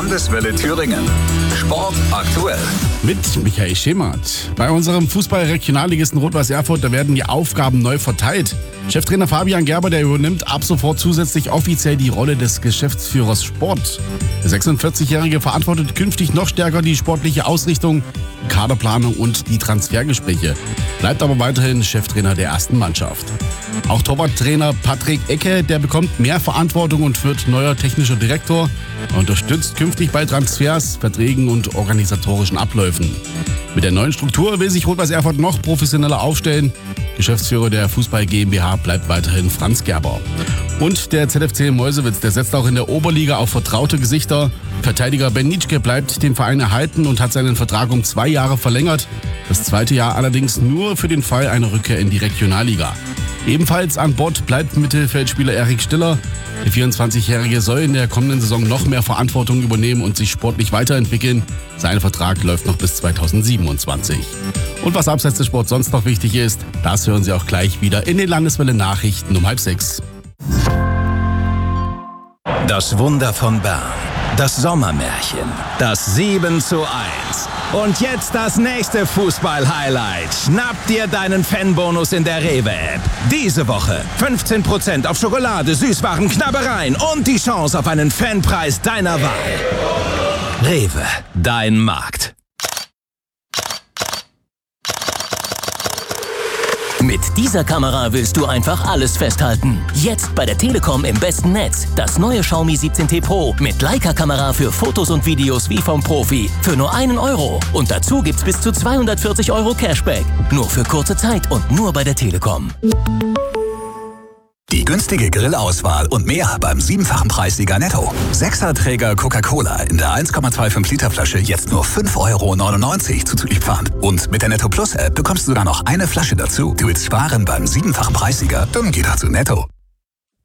Landeswelle Thüringen. Sport aktuell. Mit Michael Schemert. Bei unserem Fußball-Regionalligisten Rot-Weiß Erfurt, da werden die Aufgaben neu verteilt. Cheftrainer Fabian Gerber, der übernimmt ab sofort zusätzlich offiziell die Rolle des Geschäftsführers Sport. Der 46-Jährige verantwortet künftig noch stärker die sportliche Ausrichtung, Kaderplanung und die Transfergespräche. Bleibt aber weiterhin Cheftrainer der ersten Mannschaft. Auch Torwarttrainer Patrick Ecke, der bekommt mehr Verantwortung und wird neuer technischer Direktor. Er unterstützt künftig bei Transfers, Verträgen und organisatorischen Abläufen. Mit der neuen Struktur will sich Rot-Weiß Erfurt noch professioneller aufstellen. Geschäftsführer der Fußball GmbH bleibt weiterhin Franz Gerber. Und der ZFC Meuselwitz, der setzt auch in der Oberliga auf vertraute Gesichter. Verteidiger Ben Nitschke bleibt dem Verein erhalten und hat seinen Vertrag um 2 Jahre verlängert. Das zweite Jahr allerdings nur für den Fall einer Rückkehr in die Regionalliga. Ebenfalls an Bord bleibt Mittelfeldspieler Erik Stiller. Der 24-Jährige soll in der kommenden Saison noch mehr Verantwortung übernehmen und sich sportlich weiterentwickeln. Sein Vertrag läuft noch bis 2027. Und was abseits des Sports sonst noch wichtig ist, das hören Sie auch gleich wieder in den Landeswelle-Nachrichten um 5:30. Das Wunder von Bern. Das Sommermärchen. Das 7:1. Und jetzt das nächste Fußball-Highlight. Schnapp dir deinen Fanbonus in der Rewe-App. Diese Woche 15% auf Schokolade, Süßwaren, Knabbereien und die Chance auf einen Fanpreis deiner Wahl. Rewe, dein Markt. Mit dieser Kamera willst du einfach alles festhalten. Jetzt bei der Telekom im besten Netz. Das neue Xiaomi 17T Pro mit Leica-Kamera für Fotos und Videos wie vom Profi. Für nur 1 Euro. Und dazu gibt's bis zu 240 Euro Cashback. Nur für kurze Zeit und nur bei der Telekom. Die günstige Grillauswahl und mehr beim 7-fachen Preissieger Netto. 6er-Träger Coca-Cola in der 1,25 Liter Flasche jetzt nur 5,99 € zuzüglich Pfand. Und mit der Netto Plus App bekommst du sogar noch eine Flasche dazu. Du willst sparen beim 7-fachen Preissieger? Dann geh doch zu Netto.